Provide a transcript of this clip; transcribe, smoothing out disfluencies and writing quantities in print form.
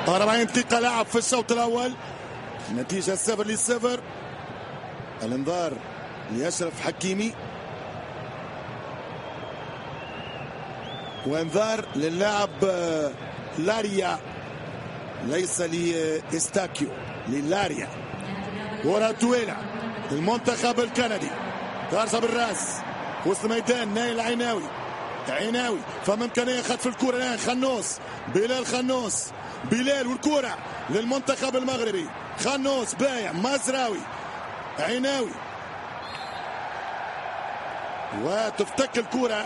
40 دقيقة لعب في الشوط الأول، النتيجة 0-0. الانذار لأشرف حكيمي، وانذار للاعب لاريا، ليس لإستاكيو، للاريا. كرة طويلة المنتخب الكندي، ترجع بالراس وسط الميدان. نايل عيناوي فممكن خطف الكرة الآن. خنوس، بلال خنوس، بلال والكرة للمنتخب المغربي. خنوس بايع، مزراوي، عيناوي، وتفتك الكرة